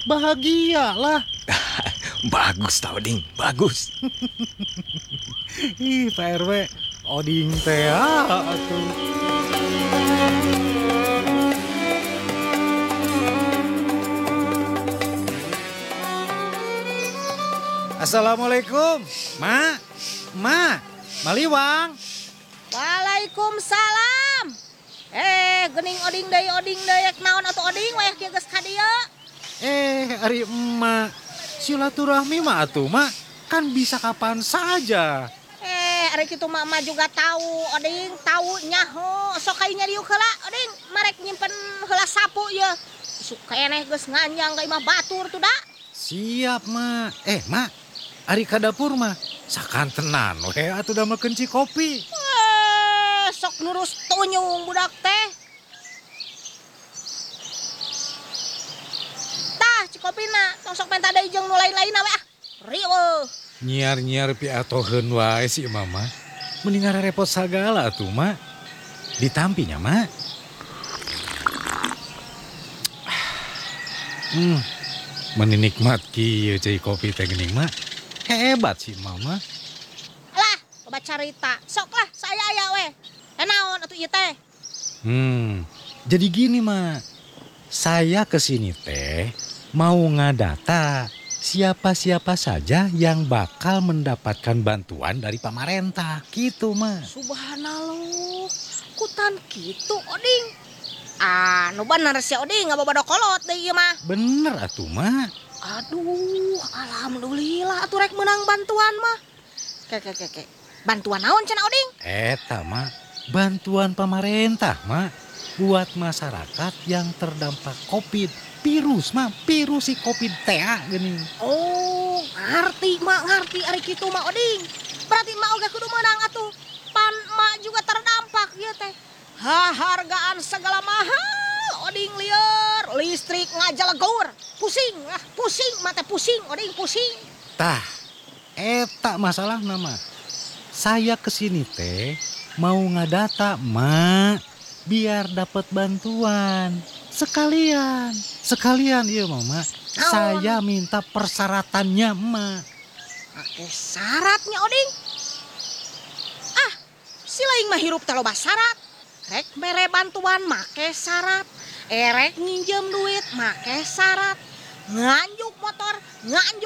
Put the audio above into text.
bahagia lah. Bagus tau ding, bagus. Ih, Pak RW, oding teh atuh. Assalamualaikum, Ma, Maliwang. Waalaikumsalam. Gening oding deui naon atuh oding weh kieu geus ka dieu. Ari emak, silaturahmi mah atuh, Mak. Kan bisa kapan saja. Ari kitu mama juga tahu oding, tahu nyaho. Sok kai nya dieu heula oding, marek nyimpen heula sapu ye. Suka eneh geus nganjang ka imah batur tuh da. Siap, Mak. Mak, ari ka dapur mah sakantenan we atuh damelkeun ci kopi. Sok nurus tunyung budak teh. Tah cikopina, tong sok penta deui jeung nu lain-lainna we ah. Riweuh. Nyiar-nyiar piatoheun wae si Mama. Mending repot sagala atuh, Mak. Ditampinya, Mak. Menikmat kieu cai kopi teh geuning, Mak. Hebat si Mama. Alah, loba carita. Sok lah saya aya we. Naon atuh ieu teh? Jadi gini, Mak. Saya kesini teh mau ngadata siapa-siapa saja yang bakal mendapatkan bantuan dari pamarentah. Gitu, Mak. Subhanallah. Kutan kitu, oding. Nu bener si oding ngababado kolot deui ieu mah. Bener atuh, Mak. Aduh, alhamdulillah atuh rek menang bantuan mah. Ke. Bantuan naon cenah oding? Eta, Mak. Bantuan pamarentah, Mak. Buat masyarakat yang terdampak COVID. Virus, Mak. Virus si COVID teh geuning. Oh, ngarti ari kitu mah oding. Berarti mak oge kudu menang atuh. Pan mak juga terdampak ieu teh. Hargaan segala mahal, oding lieur, listrik ngajalegur. Pusing mah teh pusing, oding pusing. Tah, eta masalah nama. Saya kesini teh mau ngadata, Mak, biar dapat bantuan. Sekalian iya, Mama. Saya minta persyaratannya, Mak. Oke, syaratnya oding. Si laing mah hirup teh loba syarat. Rek mere bantuan make syarat. Rek nginjem duit make syarat. Nganjuk motor, nganjuk